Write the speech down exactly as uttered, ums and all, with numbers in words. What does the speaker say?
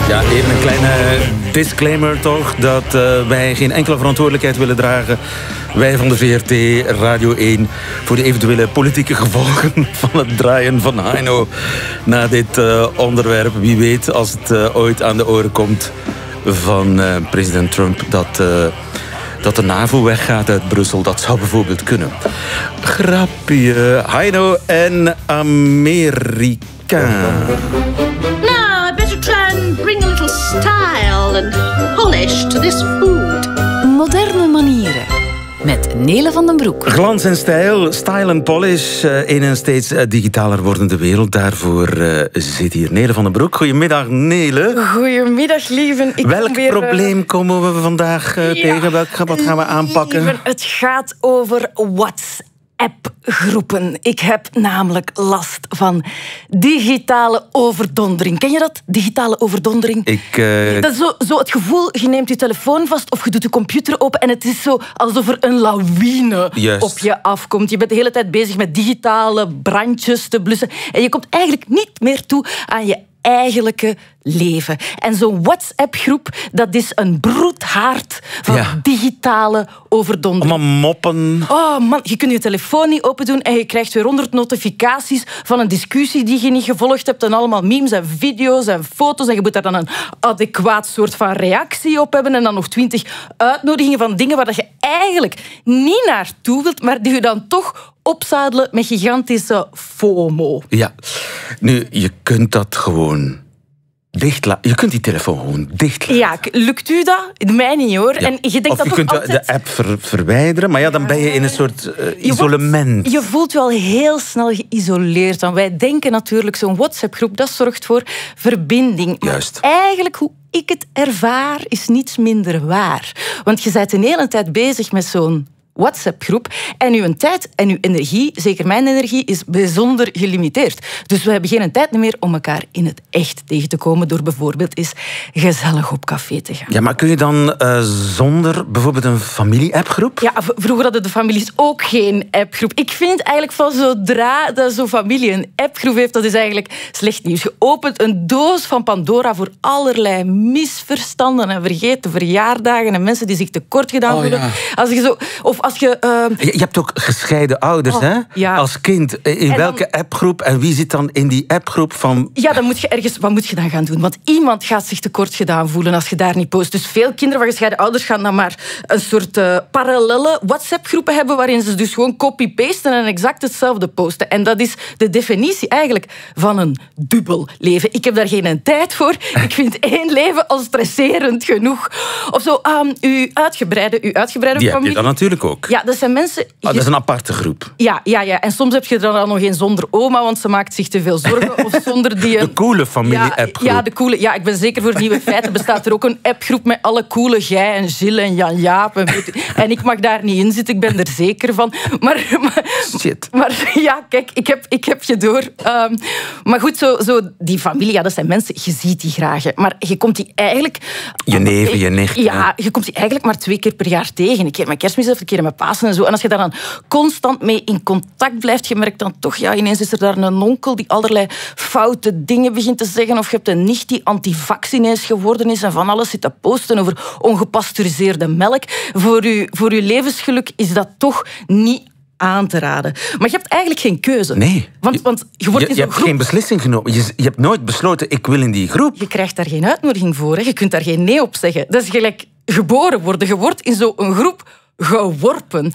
Ja, even een kleine disclaimer toch, dat uh, wij geen enkele verantwoordelijkheid willen dragen. Wij van de V R T, Radio één, voor de eventuele politieke gevolgen van het draaien van Heino na dit uh, onderwerp. Wie weet, als het uh, ooit aan de oren komt van uh, president Trump, dat, uh, dat de NAVO weggaat uit Brussel. Dat zou bijvoorbeeld kunnen. Grapje. Heino en Amerika. Bring a little style and polish to this food. Moderne manieren. Met Nele van den Broek. Glans en stijl, style en polish uh, in een steeds uh, digitaler wordende wereld. Daarvoor uh, zit hier Nele van den Broek. Goedemiddag, Nele. Goedemiddag, lieven. Ik Welk weer, probleem komen we vandaag uh, ja, tegen? Welk, wat gaan we aanpakken? Lieven, het gaat over WhatsApp. Appgroepen. Ik heb namelijk last van digitale overdondering. Ken je dat? Digitale overdondering? Ik, uh... Dat is zo, zo het gevoel, je neemt je telefoon vast of je doet je computer open en het is zo alsof er een lawine Juist. op je afkomt. Je bent de hele tijd bezig met digitale brandjes te blussen en je komt eigenlijk niet meer toe aan je eigenlijke leven. En zo'n WhatsApp-groep, dat is een broedhaard van ja. digitale overdondering. Allemaal moppen. Oh man, je kunt je telefoon niet open doen en je krijgt weer honderd notificaties van een discussie die je niet gevolgd hebt en allemaal memes en video's en foto's en je moet daar dan een adequaat soort van reactie op hebben en dan nog twintig uitnodigingen van dingen waar je eigenlijk niet naartoe wilt, maar die je dan toch opzadelen met gigantische FOMO. Ja, nu, je kunt dat gewoon dicht laten. Je kunt die telefoon gewoon dicht laten. Ja, lukt u dat? Mij niet, hoor. Ja. En je denkt of dat je kunt altijd... de app ver- verwijderen, maar ja, dan ben je in een soort uh, isolement. Je, wordt, je voelt je al heel snel geïsoleerd. Want wij denken natuurlijk, zo'n WhatsApp-groep, dat zorgt voor verbinding. Juist. Maar eigenlijk, hoe ik het ervaar, is niets minder waar. Want je bent de hele tijd bezig met zo'n WhatsApp-groep. En uw tijd en uw energie, zeker mijn energie, is bijzonder gelimiteerd. Dus we hebben geen tijd meer om elkaar in het echt tegen te komen door bijvoorbeeld eens gezellig op café te gaan. Ja, maar kun je dan uh, zonder bijvoorbeeld een familie-appgroep? Ja, v- vroeger hadden de families ook geen appgroep. Ik vind eigenlijk van zodra dat zo'n familie een appgroep heeft, dat is eigenlijk slecht nieuws. Je opent een doos van Pandora voor allerlei misverstanden en vergeten verjaardagen en mensen die zich tekort gedaan oh, voelen. Ja. Als je zo... Of als je, uh... je, je hebt ook gescheiden ouders, oh, hè? Ja. Als kind. In en welke dan... appgroep? En wie zit dan in die appgroep van... Ja, dan moet je ergens... Wat moet je dan gaan doen? Want iemand gaat zich tekort gedaan voelen als je daar niet post. Dus veel kinderen van gescheiden ouders gaan dan maar een soort uh, parallelle WhatsApp-groepen hebben waarin ze dus gewoon copy-pasten en exact hetzelfde posten. En dat is de definitie eigenlijk van een dubbel leven. Ik heb daar geen tijd voor. Ik vind één leven al stresserend genoeg. Of zo, um, uw uitgebreide, uw uitgebreide die familie... heb je dan natuurlijk ook. Ja, dat zijn mensen... Oh, dat is een aparte groep. Ja, ja, ja. En soms heb je er dan nog een zonder oma, want ze maakt zich te veel zorgen. Of zonder die... De coole familie-appgroep. Ja, ja, de coole. Ja, ik ben zeker voor nieuwe feiten. Bestaat er ook een appgroep met alle coole Gij en Gilles en Jan-Jaap. En, en ik mag daar niet in zitten, ik ben er zeker van. Maar, maar, Shit. Maar ja, kijk, ik heb, ik heb je door. Um, maar goed, zo, zo, die familie, ja, dat zijn mensen, je ziet die graag. Hè. Maar je komt die eigenlijk... Je neven, je nicht. Ja, je komt die eigenlijk maar twee keer per jaar tegen. Een keer met Kerstmis, een keer met Pasen en zo. En als je daar dan constant mee in contact blijft, je merkt dan toch, ja, ineens is er daar een onkel die allerlei foute dingen begint te zeggen. Of je hebt een nicht die antivax ineens geworden is en van alles zit te posten over ongepasteuriseerde melk. Voor je, voor je levensgeluk is dat toch niet aan te raden. Maar je hebt eigenlijk geen keuze. Nee. Want, want je wordt je, in je zo'n hebt groep... geen beslissing genomen. Je, je hebt nooit besloten, ik wil in die groep. Je krijgt daar geen uitnodiging voor. Hè. Je kunt daar geen nee op zeggen. Dat is gelijk geboren worden. Je wordt in zo'n groep geworpen.